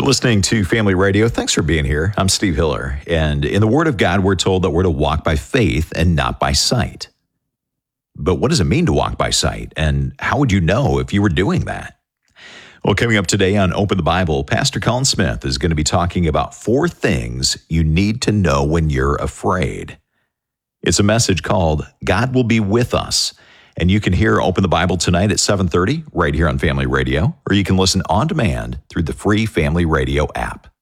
You're listening to Family Radio. Thanks for being here. I'm Steve Hiller. And in the Word of God, we're told that we're to walk by faith and not by sight. But what does it mean to walk by sight? And how would you know if you were doing that? Well, coming up today on Open the Bible, Pastor Colin Smith is going to be talking about 4 things you need to know when you're afraid. It's a message called God Will Be With Us. And you can hear Open the Bible tonight at 7:30 right here on Family Radio, or you can listen on demand through the free Family Radio app.